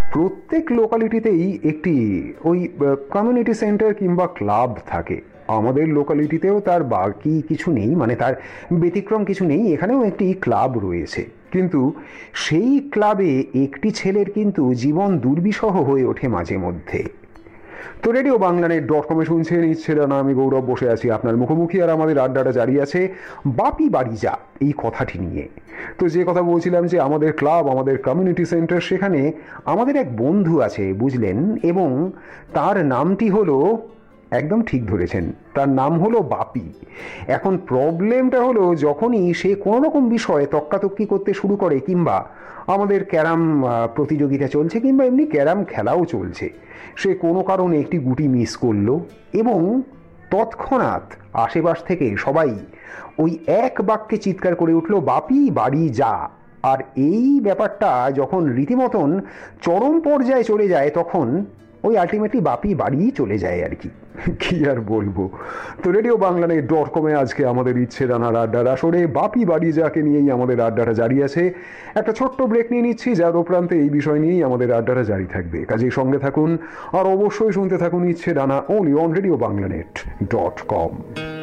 প্রত্যেক লোকালিটিতেই একটি ওই কমিউনিটি সেন্টার কিংবা ক্লাব থাকে। আমাদের লোকালিটিতেও তার বাকি কিছু নেই, মানে তার ব্যতিক্রম কিছু নেই, এখানেও একটি ক্লাব রয়েছে। কিন্তু সেই ক্লাবে একটি ছেলের কিন্তু জীবন দুর্বিষহ হয়ে ওঠে মাঝে মধ্যে। তো রেডিও বাংলানেট.com-এ শুনছেন ইচ্ছে ডানা, আমি গৌরব বসে আছি আপনার মুখোমুখি, আর আমাদের আড্ডাটা জারি আছে বাপি বাড়ি যা এই কথাটি নিয়ে। তো যে কথা বলছিলাম যে আমাদের ক্লাব, আমাদের কমিউনিটি সেন্টার, সেখানে আমাদের এক বন্ধু আছে বুঝলেন, এবং তার নামটি হলো, একদম ঠিক ধরেছেন, তার নাম হলো বাপি। এখন প্রবলেমটা হলো, যখনই সে কোনো রকম বিষয়ে তক্কাতক্কি করতে শুরু করে, কিংবা আমাদের ক্যারাম প্রতিযোগিতা চলছে, কিংবা এমনি ক্যারাম খেলাও চলছে, সে কোনো কারণে একটি গুটি মিস করলো এবং তৎক্ষণাৎ আশেপাশ থেকে সবাই ওই এক বাক্যে চিৎকার করে উঠল, বাপি বাড়ি যা। আর এই ব্যাপারটা যখন রীতিমতন চরম পর্যায়ে চলে যায়, তখন ওই আলটিমেটলি বাপি বাড়ি চলে যায় আর কি। কি আর বলবো। তো রেডিও বাংলানেট.com-এ আজকে আমাদের ইচ্ছে ডানার আড্ডার আসরে বাপি বাড়ি যাকে নিয়েই আমাদের আড্ডাটা জারি আছে। একটা ছোট্ট ব্রেক নিয়ে নিচ্ছি, যার উপরান্তে এই বিষয় নিয়েই আমাদের আড্ডাটা জারি থাকবে। কাজেই সঙ্গে থাকুন আর অবশ্যই শুনতে থাকুন ইচ্ছে ডানা, only on রেডিও বাংলানেট.com।